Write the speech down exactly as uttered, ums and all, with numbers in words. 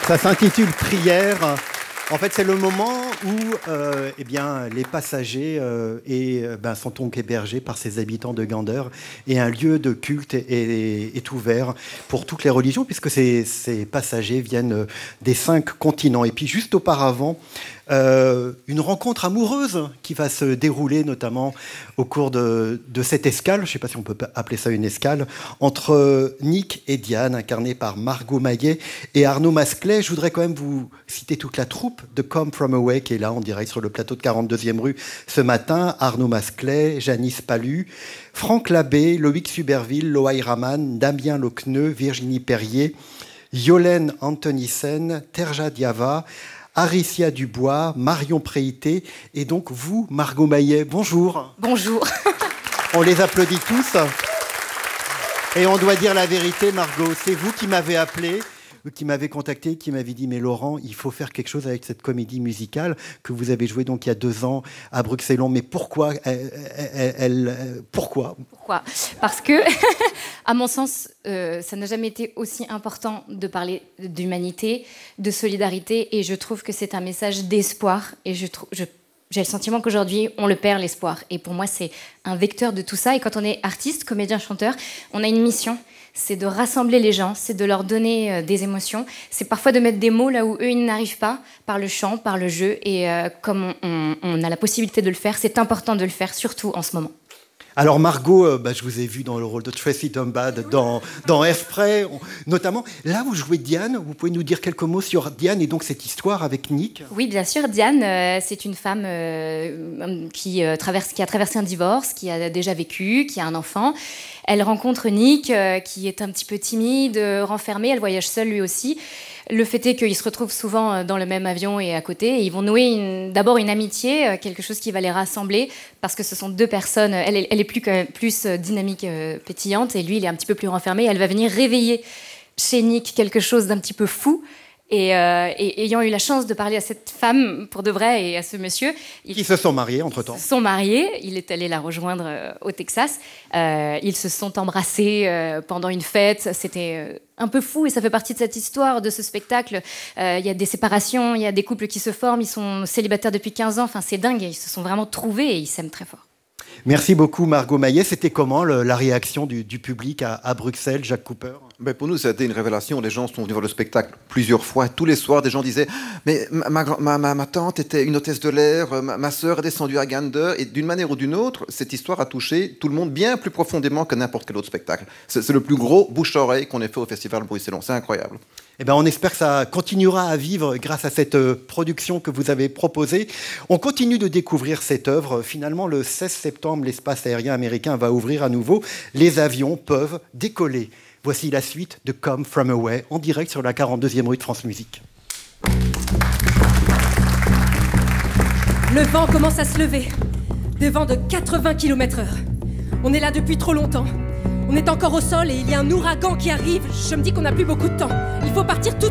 Ça s'intitule Prière. En fait, c'est le moment où euh, eh bien, les passagers euh, et, euh, ben, sont donc hébergés par ces habitants de Gander. Et un lieu de culte est, est, est ouvert pour toutes les religions, puisque ces, ces passagers viennent des cinq continents. Et puis, juste auparavant, euh, une rencontre amoureuse qui va se dérouler, notamment au cours de, de cette escale, je ne sais pas si on peut appeler ça une escale, entre Nick et Diane, incarnés par Margot Maillet et Arnaud Masclet. Je voudrais quand même vous citer toute la troupe de Come From Away qui est là en direct sur le plateau de quarante-deuxième rue ce matin. Arnaud Masclet, Janice Palu, Franck Labbé, Loïc Suberville, Loaï Raman, Damien Locneux, Virginie Perrier, Yolène Antonissen, Terja Diava, Aricia Dubois, Marion Préité et donc vous, Margot Maillet. Bonjour. Bonjour. On les applaudit tous. Et on doit dire la vérité, Margot, c'est vous qui m'avez appelé, qui m'avez contacté, qui m'avez dit « Mais Laurent, il faut faire quelque chose avec cette comédie musicale que vous avez jouée donc il y a deux ans à Bruxelles. Mais pourquoi elle, elle, elle, pourquoi Pourquoi Parce que, à mon sens, euh, ça n'a jamais été aussi important de parler d'humanité, de solidarité, et je trouve que c'est un message d'espoir. Et je trouve... Je J'ai le sentiment qu'aujourd'hui, on le perd, l'espoir. Et pour moi, c'est un vecteur de tout ça. Et quand on est artiste, comédien, chanteur, on a une mission. C'est de rassembler les gens, c'est de leur donner euh, des émotions. C'est parfois de mettre des mots là où eux, ils n'arrivent pas, par le chant, par le jeu. Et euh, comme on, on, on a la possibilité de le faire, c'est important de le faire, surtout en ce moment. Alors Margot, euh, bah, je vous ai vu dans le rôle de Tracy Dumbad dans, dans F-Prey, on, notamment. Là, vous jouez Diane. Vous pouvez nous dire quelques mots sur Diane et donc cette histoire avec Nick? Oui, bien sûr. Diane, euh, c'est une femme euh, qui, euh, traverse, qui a traversé un divorce, qui a déjà vécu, qui a un enfant. Elle rencontre Nick, euh, qui est un petit peu timide, renfermé. Elle voyage seule lui aussi. Le fait est qu'ils se retrouvent souvent dans le même avion et à côté. Et ils vont nouer une, d'abord une amitié, quelque chose qui va les rassembler, parce que ce sont deux personnes. Elle, elle est plus, plus dynamique, euh, pétillante, et lui, il est un petit peu plus renfermé. Elle va venir réveiller chez Nick quelque chose d'un petit peu fou. Et, euh, et ayant eu la chance de parler à cette femme pour de vrai et à ce monsieur... Ils qui se sont mariés entre-temps. Ils se sont mariés, il est allé la rejoindre euh, au Texas. Euh, ils se sont embrassés euh, pendant une fête, c'était euh, un peu fou et ça fait partie de cette histoire, de ce spectacle. Il euh, y a des séparations, il y a des couples qui se forment, ils sont célibataires depuis quinze ans, enfin c'est dingue, ils se sont vraiment trouvés et ils s'aiment très fort. Merci beaucoup Margot Maillet. C'était comment le, la réaction du, du public à, à Bruxelles, Jacques Cooper? Ben pour nous, ça a été une révélation. Les gens sont venus voir le spectacle plusieurs fois. Tous les soirs, des gens disaient « Mais ma, ma, ma, ma tante était une hôtesse de l'air, ma, ma sœur est descendue à Gander. » Et d'une manière ou d'une autre, cette histoire a touché tout le monde bien plus profondément que n'importe quel autre spectacle. C'est, c'est le plus gros bouche-oreille qu'on ait fait au Festival Bruxelles. C'est incroyable. Eh ben, on espère que ça continuera à vivre grâce à cette production que vous avez proposée. On continue de découvrir cette œuvre. Finalement, le seize septembre, l'espace aérien américain va ouvrir à nouveau. Les avions peuvent décoller. Voici la suite de Come From Away en direct sur la quarante-deuxième rue de France Musique. Le vent commence à se lever. Des vents de quatre-vingts kilomètres heure. On est là depuis trop longtemps. On est encore au sol et il y a un ouragan qui arrive. Je me dis qu'on n'a plus beaucoup de temps. Il faut partir tout